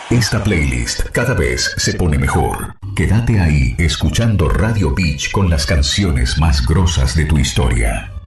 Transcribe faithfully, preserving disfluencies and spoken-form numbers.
Esta playlist cada vez se pone mejor. Quédate ahí escuchando Radio Beach con las canciones más grosas de tu historia.